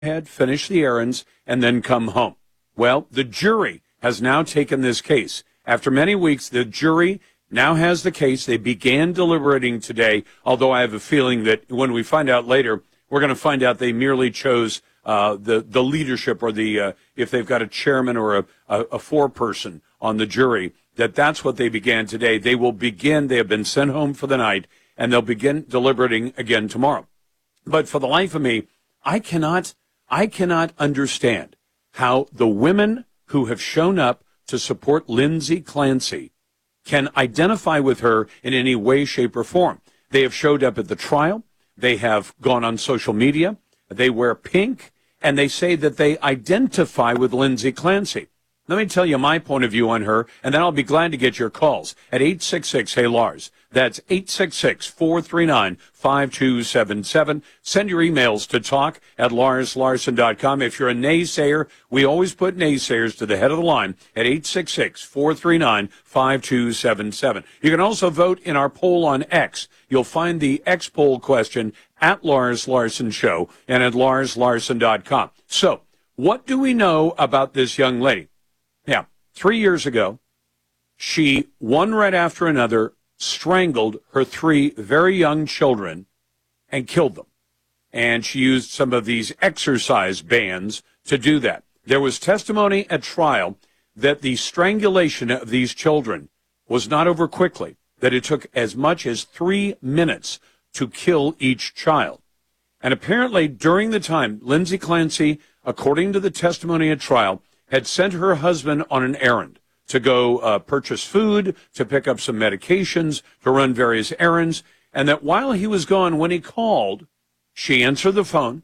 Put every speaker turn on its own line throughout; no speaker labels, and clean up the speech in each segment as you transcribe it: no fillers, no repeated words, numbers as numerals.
ahead, finish the errands, and then come home. Well, the jury has now taken this case. After many weeks, the jury now has the case. They began deliberating today, although I have a feeling that when we find out later, we're going to find out they merely chose the leadership, or the if they've got a chairman or a foreperson on the jury, that's what they began today. They will begin. They have been sent home for the night, and they'll begin deliberating again tomorrow. But for the life of me, I cannot understand how the women who have shown up to support Lindsay Clancy can identify with her in any way, shape, or form. They have showed up at the trial. They have gone on social media. They wear pink, and they say that they identify with Lindsay Clancy. Let me tell you my point of view on her, and then I'll be glad to get your calls at 866-HEY-LARS. That's 866-439-5277. Send your emails to talk@LarsLarson.com. If you're a naysayer, we always put naysayers to the head of the line at 866-439-5277. You can also vote in our poll on X. You'll find the X poll question at Lars Larson Show and at LarsLarson.com. So, what do we know about this young lady? Yeah, 3 years ago, she, one right after another, strangled her 3 very young children and killed them. And she used some of these exercise bands to do that. There was testimony at trial that the strangulation of these children was not over quickly, that it took as much as 3 minutes to kill each child. And apparently during the time, Lindsay Clancy, according to the testimony at trial, had sent her husband on an errand to go purchase food, to pick up some medications, to run various errands, and that while he was gone, when he called, she answered the phone.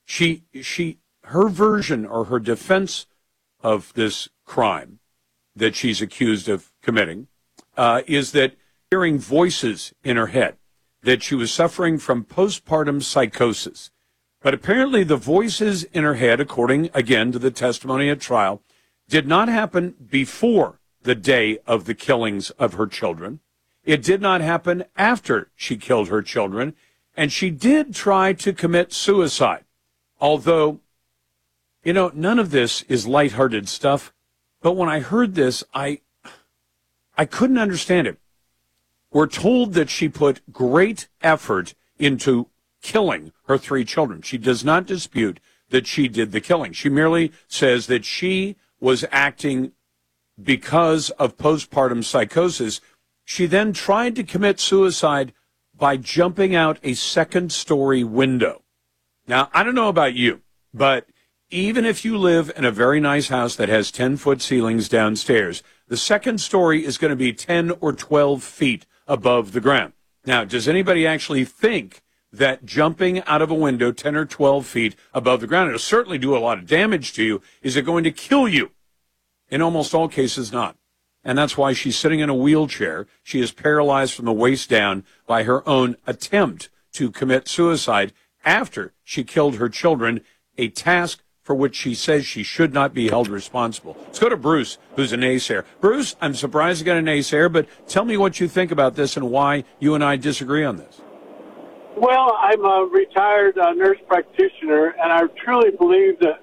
Her version or her defense of this crime that she's accused of committing is that hearing voices in her head, that she was suffering from postpartum psychosis. But apparently the voices in her head, according, again, to the testimony at trial, did not happen before the day of the killings of her children. It did not happen after she killed her children. And she did try to commit suicide. Although, none of this is lighthearted stuff. But when I heard this, I couldn't understand it. We're told that she put great effort into killing her 3 children. She does not dispute that she did the killing. She merely says that she was acting because of postpartum psychosis. She then tried to commit suicide by jumping out a 2nd-story window. Now, I don't know about you, but even if you live in a very nice house that has 10-foot ceilings downstairs, the 2nd story is going to be 10 or 12 feet above the ground. Now, does anybody actually think that jumping out of a window 10 or 12 feet above the ground, it'll certainly do a lot of damage to you? Is it going to kill you? In almost all cases, not. And that's why she's sitting in a wheelchair. She is paralyzed from the waist down by her own attempt to commit suicide after she killed her children, a task for which she says she should not be held responsible. Let's go to Bruce, who's a naysayer. Bruce, I'm surprised you got a naysayer, but tell me what you think about this and why you and I disagree on this.
Well, I'm a retired nurse practitioner, and I truly believe that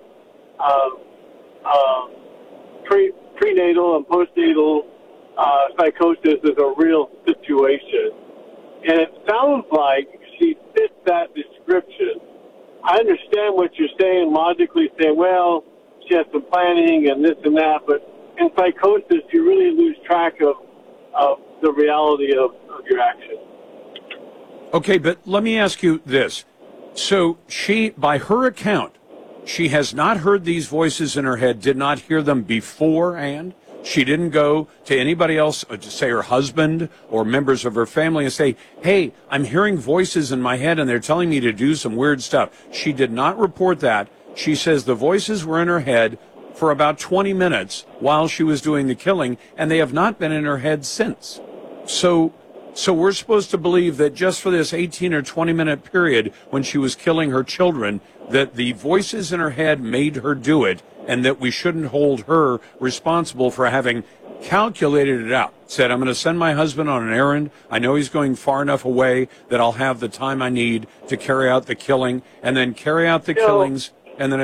prenatal and postnatal psychosis is a real situation. And it sounds like she fits that description. I understand what you're saying, logically saying, well, she has some planning and this and that, but in psychosis, you really lose track of the reality of your actions.
Okay, but let me ask you this. So she, by her account, she has not heard these voices in her head, did not hear them beforehand. She didn't go to anybody else, say her husband or members of her family, and say, hey, I'm hearing voices in my head and they're telling me to do some weird stuff. She did not report that. She says the voices were in her head for about 20 minutes while she was doing the killing, and they have not been in her head since. So we're supposed to believe that just for this 18 or 20-minute period when she was killing her children, that the voices in her head made her do it, and that we shouldn't hold her responsible for having calculated it out. Said, I'm going to send my husband on an errand. I know he's going far enough away that I'll have the time I need to carry out the killing, and then carry out the killings and then